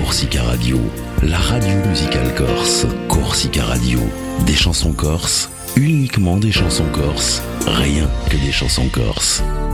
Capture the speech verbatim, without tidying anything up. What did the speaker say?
Corsica Radio, la radio musicale corse. Corsica Radio, des chansons corses, uniquement des chansons corses, rien que des chansons corses.